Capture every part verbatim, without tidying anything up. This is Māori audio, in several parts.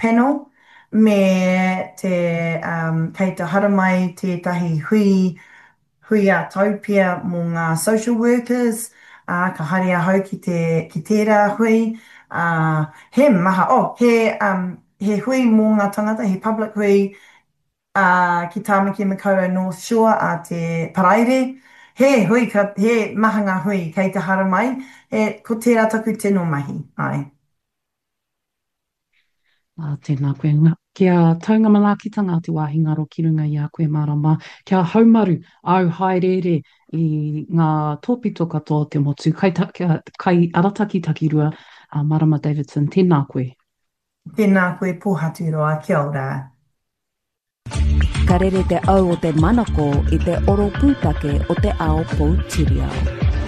panel, me te, um, kei te hara mai tētahi hui, hui a taupia mō ngā social workers, uh, ka haere ahau ki, te, ki tērā hui, uh, he maha, oh, he, um, he hui mō ngā tangata, he public hui, uh, ki Tāmaki Makaurau North Shore a te Paraire. He hui, ka, he maha ngā hui kei te hara mai, he, ko tērā taku tino mahi, ai. Uh, tēnā koe. Ngā, kia taunga manaakitanga te wāhi ngaro ki runga i a koe marama. Kia haumaru au haerere i ngā tōpito katoa te motu. Kai, ta, kia, kai arataki takirua uh, Marama Davidson. Tēnā koe. Tēnā koe pōhatu roa, kia ora. Ka rere te au o te manako i te oro pūtake o te ao Poutireo.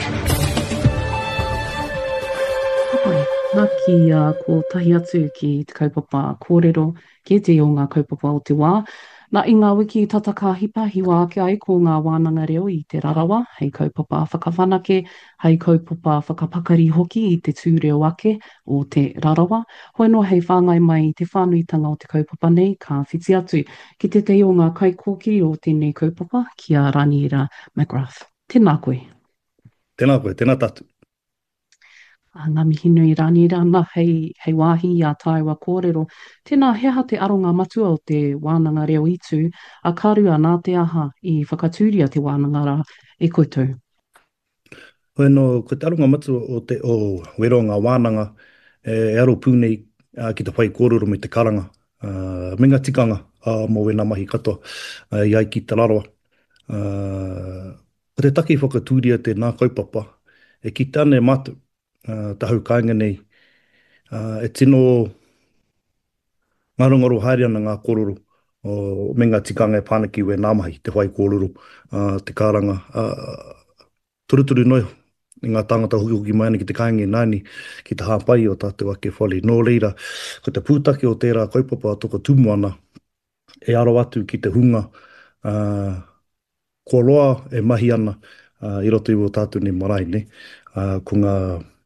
Oi, nā ki uh, ko tahi atu ki te kaupapa kōrero, ki te o ngā kaupapa o te wā. Nā i ngā wiki tataka hipa hiwa ake ai ko ngā wānanga reo i te rarawa, hei kaupapa whakawhanake, hei kaupapa whakapakari hoki i te tūreo ake o te rarawa. Hoi no hei whāngai mai i te whānuitanga o te kaupapa nei, ka whiti atu ki te te o ngā kai kōkiri o tēnei kaupapa, ki a Raniera McGrath. Tēnā koe. Tēnā koe, tēnā tatu. Uh, ngā mihi nui Raniera, nā hei, hei wāhi a Tāua kōrero. Tēnā heha te aronga matua o te wānanga reo itu, a kārua nā te aha i whakatūria te wānanga rā e koutou. Hoi no, ko te aronga matua o te o wero ngā wānanga, e, e aro pūnei uh, ki te whai kōrero me te karanga. Uh, me ngā tikanga uh, mō wena mahi katoa uh, i ai ki te raroa. Uh, ko te taki whakatūria te nā kaupapa, e ki tāne mātu. Uh, tahau kāinga nei, uh, e tino ngarongaro haere ana ngā kororo, o me ngā tikanga e pānaki we nāmahi, te whai kōrero, uh, te kāranga. Uh, turuturu noi, i ngā tāngata hoki hoki mai ana ki te kāinga nāni, ki te hāpai o tātou ake whale. Nō reira, ko te pūtake o tērā kaupapa toko tumu ana, e aro atu ki te hunga, uh, ko roa e mahi ana, uh, i roto i o tātou ne marae, ne? Uh, ko ngā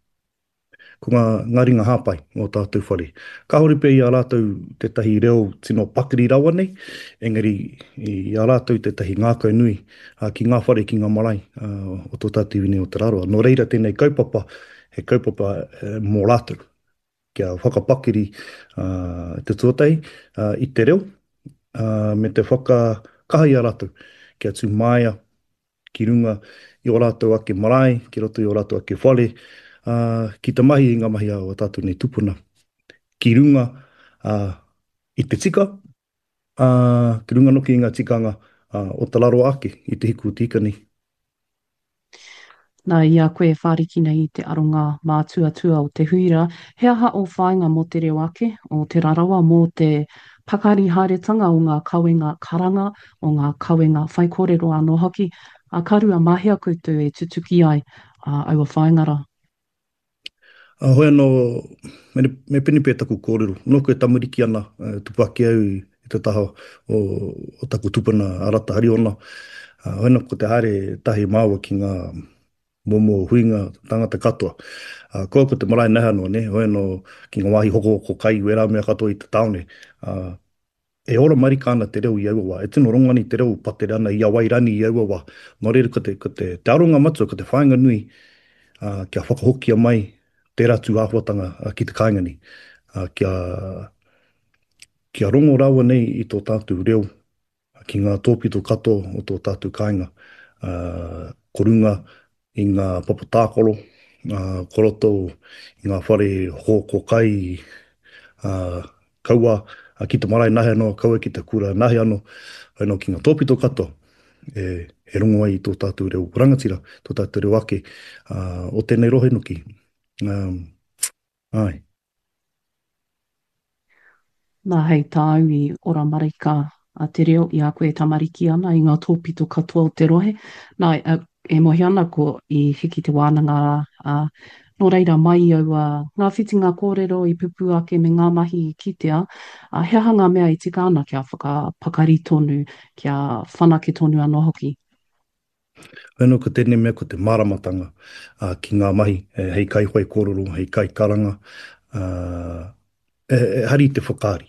ko ngā, ngā ringa hāpai o tātou whare. Ka hori pē i a rātou te tahi reo tino pakiri rawa nei, engari i a rātou te tahi ngākau nui uh, ki ngā whare ki ngā marae uh, o tō tātou iwi o te raroa. Nō reira tēnei kaupapa, he kaupapa uh, mō rātou, kia whakapakiri uh, te tuatai uh, i te reo, uh, me te whakakahi a rātou, kia tū māia, ki runga i o rātou ake marae, ki roto i o rātou ake whare, Uh, ki te mahi i ngā mahi au a tātou nei tupuna. Ki runga uh, i te tika, uh, ki runga noki i ngā tikanga uh, o te laro ake i te hiku tika ni. Nā ia koe whāriki nei i te aronga mātua-tua o te huira, he aha o whāinga mō te reo ake, o te rarawa mō te pakari hāretanga o ngā kawenga karanga, o ngā kawenga whaikōrero anō hoki, a karua mahea koutou e tutuki ai uh, aua whaingara. Uh, hoi anō, me, me pini pē taku kōrero. Nō koe tamariki ana, uh, tupu ake au i te taha o, o taku tupuna arata hari ona. Uh, hoi anō ko te haere tahi māua ki ngā momo huinga tangata katoa. Uh, koa ko te marae naha noa, ne? Hoi anō ki ngā wāhi hoko hoko kai wera mea katoa i te taone. Uh, e ora marika ana te reo i aua. E tino rongani te reo patere ana i awairani i aua. Nō reira ko te, ko te, te aronga matua, ko te whainga nui, uh, kia whakahokia mai te ratu āhuatanga uh, ki te kāingani. Uh, kia, kia rongo rawa nei i tō tātou reo, uh, ki ngā tōpito kato o tō tātou kāinga. Uh, korunga i ngā papatākoro, uh, koroto i ngā whare hoko kai, uh, kaua uh, ki te marae nahe anō, kaua ki te kura nahe anō, anō ki ngā tōpito kato, e, e rongo ai i tō tātou reo rangatira, tō tātou reo ake, uh, o tēnei rohe nuki. Um, ai. Nā hei tāu i ora marika a te reo i a koe tamariki ana i ngā tōpito katoa o te rohe. Nā e, e mohi ana ko i hiki te wānanga a uh, nō reira mai au a uh, ngā whitinga kōrero i pupu ake me ngā mahi i kitea. Uh, he hanga mea i tika ana kia whakapakari tonu, kia whanake tonu anō hoki. Whenua ko tēnei mea ko te māramatanga uh, ki ngā mahi, e, hei kai hoi kōrero, hei kai karanga, uh, e, e hari te whakaari.